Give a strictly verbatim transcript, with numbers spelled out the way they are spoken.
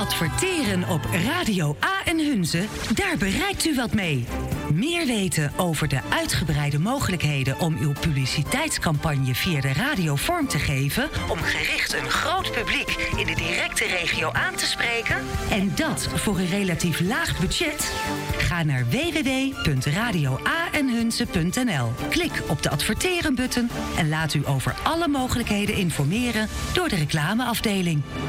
Adverteren op Radio A en Hunze, daar bereikt u wat mee. Meer weten over de uitgebreide mogelijkheden om uw publiciteitscampagne via de radio vorm te geven, om gericht een groot publiek in de directe regio aan te spreken, en dat voor een relatief laag budget? Ga naar w w w punt radio a en hunze punt n l. Klik op de adverteren-button en laat u over alle mogelijkheden informeren door de reclameafdeling.